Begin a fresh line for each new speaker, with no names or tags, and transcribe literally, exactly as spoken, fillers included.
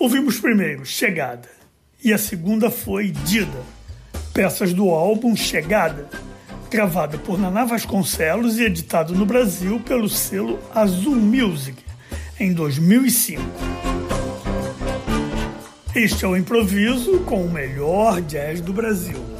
Ouvimos primeiro Chegada e a segunda foi Dida, peças do álbum Chegada, gravada por Naná Vasconcelos e editado no Brasil pelo selo Azul Music em dois mil e cinco. Este é o Improviso com o melhor jazz do Brasil.